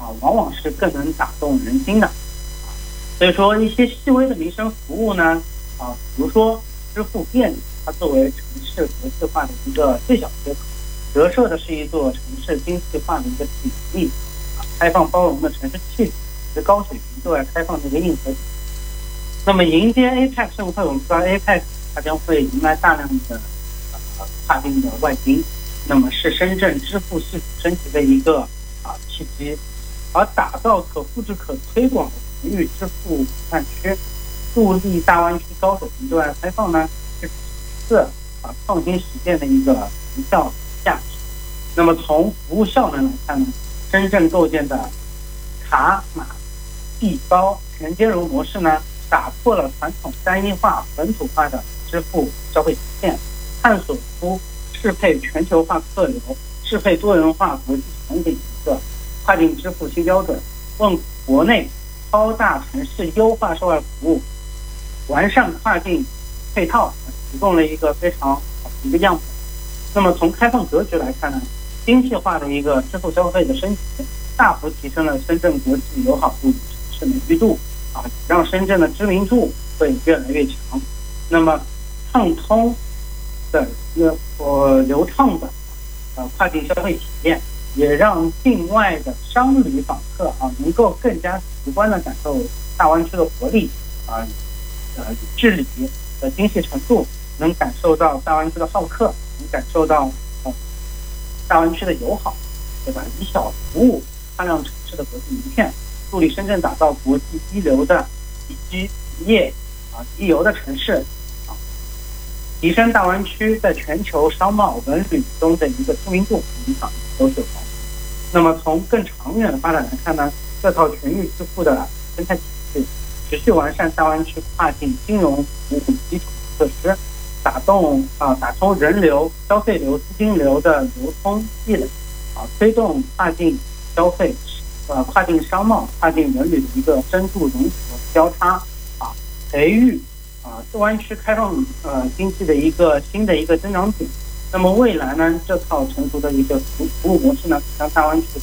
往往是更能打动人心的。所以说一些细微的民生服务呢，比如说支付便利，它作为城市国际化的一个最小缺口，折射的是一座城市经济化的一个体力，开放包容的城市气质，是高水平对外开放的一个硬核。那么迎接 APEC 盛会，我们知道 APEC 它将会迎来大量的跨境的外宾，那么是深圳支付系统升级的一个契机，而打造可复制可推广的全域支付伙伴区，助力大湾区高水平对外开放呢，是次创新实践的一个成效价值。那么从服务效能来看呢，深圳构建的卡码币包全接融模式呢，打破了传统单一化本土化的支付消费体验，探索出适配全球化客流、适配多元化国际场景的一个跨境支付新标准，为国内超大城市优化售外服务、完善跨境配套提供了一个非常好的一个样本。那么从开放格局来看呢，精细化的一个支付消费的升级，大幅提升了深圳国际友好度、城市美誉度，让深圳的知名度会越来越强。那么畅通的流畅的跨境消费体验，也让境外的商旅访客能够更加直观的感受大湾区的活力治理的精细程度，能感受到大湾区的好客，能感受到大湾区的友好，对吧？以小服务大量城市的国际名片，助力深圳打造国际一流的宜居宜业宜游的城市，提升大湾区在全球商贸文旅中的一个知名度，影响都是有关系。那么从更长远的发展来看呢，这套全域支付的生态体系持续完善大湾区跨境金融服务基础设施，打通人流、消费流、资金流的流通壁垒，推动跨境消费、跨境商贸、跨境文旅的一个深度融合交叉，培育大湾区开放经济的一个新的一个增长点。那么未来呢，这套成熟的一个服务模式呢，将大湾区的